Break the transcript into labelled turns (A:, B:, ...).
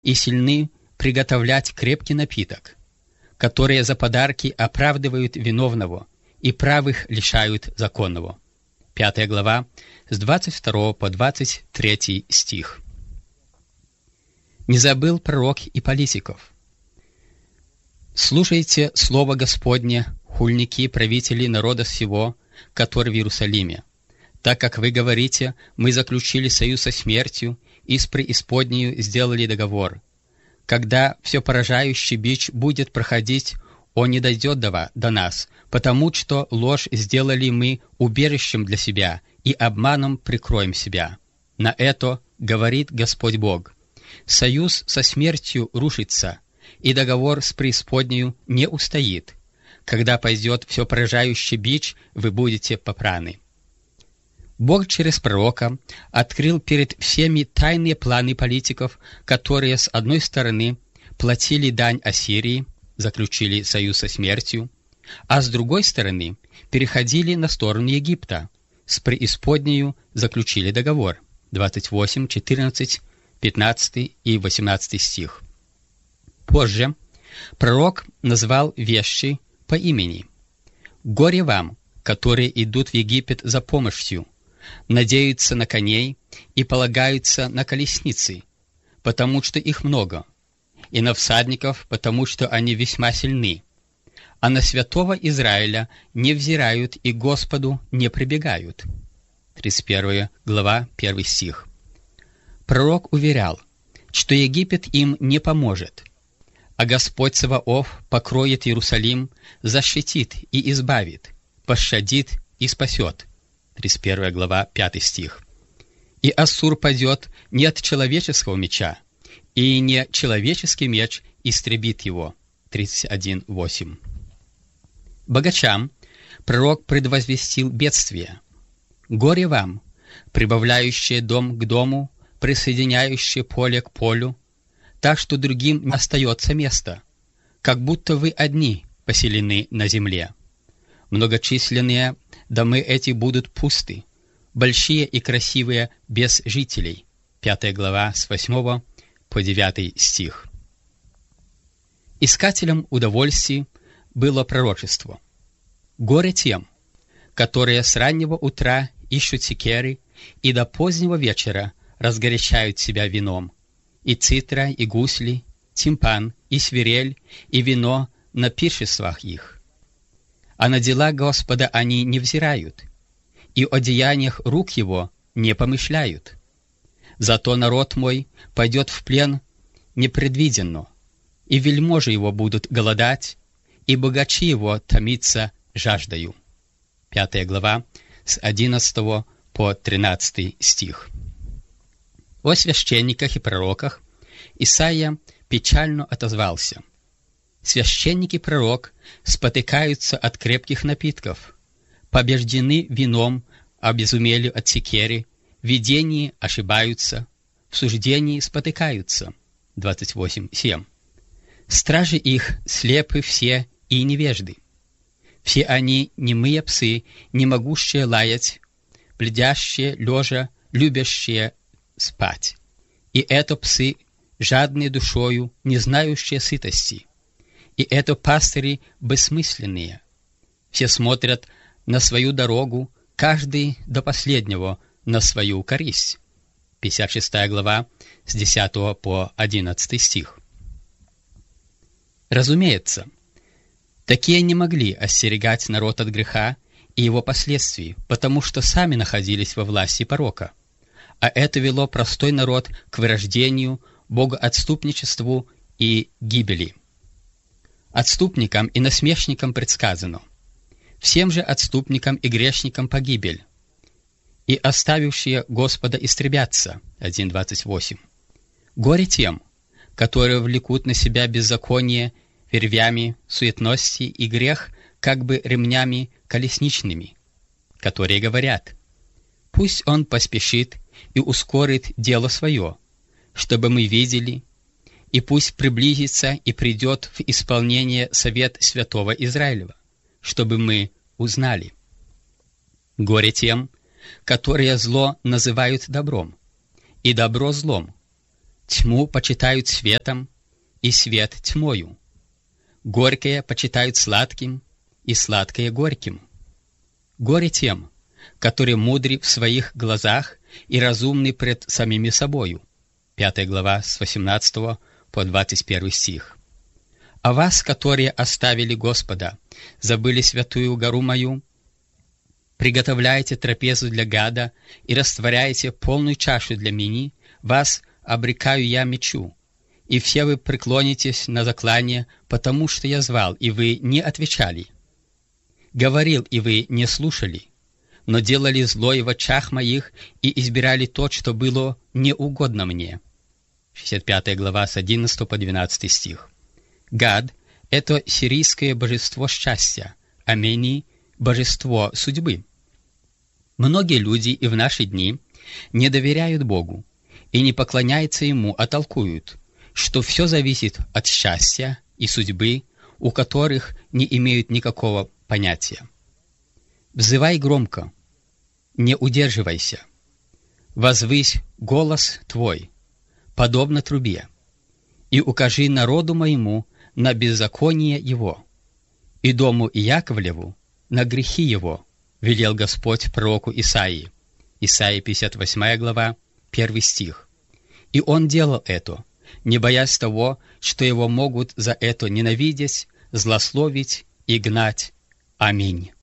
A: и сильны приготовлять крепкий напиток, которые за подарки оправдывают виновного и правых лишают законного». 5 глава, с 22 по 23 стих. Не забыл пророк и политиков. «Слушайте слово Господне, хульники, правители народа всего, который в Иерусалиме. Так как вы говорите, мы заключили союз со смертью и с преисподнею сделали договор. Когда все поражающий бич будет проходить, он не дойдет до нас, потому что ложь сделали мы убежищем для себя и обманом прикроем себя. На это говорит Господь Бог: союз со смертью рушится, и договор с преисподнею не устоит. Когда пойдет все поражающий бич, вы будете попраны». Бог через пророка открыл перед всеми тайные планы политиков, которые, с одной стороны, платили дань Ассирии, заключили союз со смертью, а с другой стороны, переходили на сторону Египта, с преисподнею заключили договор. 28, 14, 15 и 18 стих. Позже пророк назвал вещи по имени. «Горе вам, которые идут в Египет за помощью, надеются на коней и полагаются на колесницы, потому что их много, и на всадников, потому что они весьма сильны, а на святого Израиля не взирают и Господу не прибегают». 31 глава, 1 стих. Пророк уверял, что Египет им не поможет, а Господь Саваоф покроет Иерусалим, защитит и избавит, пощадит и спасет. 31 глава, 5 стих. «И Ассур падет не от человеческого меча, и не человеческий меч истребит его». 31:8. Богачам пророк предвозвестил бедствие. «Горе вам, прибавляющие дом к дому, присоединяющие поле к полю, так что другим не остается места, как будто вы одни поселены на земле. Многочисленные домы эти будут пусты, большие и красивые без жителей». 5 глава, с 8 по 9 стих. Искателям удовольствий было пророчество. «Горе тем, которые с раннего утра ищут секеры и до позднего вечера разгорячают себя вином, и цитра, и гусли, тимпан, и свирель, и вино на пиршествах их. А на дела Господа они не взирают, и о деяниях рук Его не помышляют. Зато народ мой пойдет в плен непредвиденно, и вельможи его будут голодать, и богачи его томиться жаждою». 5 глава, с 11 по 13 стих. О священниках и пророках Исаия печально отозвался: «Священник и пророк спотыкаются от крепких напитков, побеждены вином, обезумели от секери, в видении ошибаются, в суждении спотыкаются». 28:7. «Стражи их слепы все и невежды. Все они немые псы, не могущие лаять, бледящие лежа, любящие спать. И это псы, жадные душою, не знающие сытости. И это пастыри бессмысленные. Все смотрят на свою дорогу, каждый до последнего на свою корысть». 56 глава, с 10 по 11 стих. Разумеется, такие не могли остерегать народ от греха и его последствий, потому что сами находились во власти порока. А это вело простой народ к вырождению, богоотступничеству и гибели. Отступникам и насмешникам предсказано: всем же отступникам и грешникам погибель, и оставившие Господа истребятся. 1:28. Горе тем, которые влекут на себя беззаконие вервями суетности и грех как бы ремнями колесничными, которые говорят: пусть он поспешит и ускорит дело свое, чтобы мы видели, и пусть приблизится и придет в исполнение совет святого Израилева, чтобы мы узнали. Горе тем, которые зло называют добром, и добро злом, Тьму почитают светом, и свет тьмою. Горькое почитают сладким, и сладкое горьким. Горе тем, которые мудры в своих глазах и разумны пред самими собою. 5 глава с 18 по 21 стих. А вас, которые оставили Господа, забыли святую гору мою, приготовляете трапезу для гада и растворяете полную чашу для мени, вас обрекаю я мечу, и все вы преклонитесь на заклание, потому что я звал, и вы не отвечали. Говорил, и вы не слушали, но делали злое в очах моих и избирали то, что было неугодно мне. 65 глава с 11 по 12 стих. Гад — это сирийское божество счастья, а Мени — божество судьбы. Многие люди и в наши дни не доверяют Богу и не поклоняются Ему, а толкуют, что все зависит от счастья и судьбы, у которых не имеют никакого понятия. Взывай громко, не удерживайся. Возвысь голос твой, подобно трубе, и укажи народу моему на беззаконие его, и дому Иаковлеву на грехи его, велел Господь пророку Исаии. Исаия 58 глава, 1 стих. И он делал это, не боясь того, что его могут за это ненавидеть, злословить и гнать. Аминь.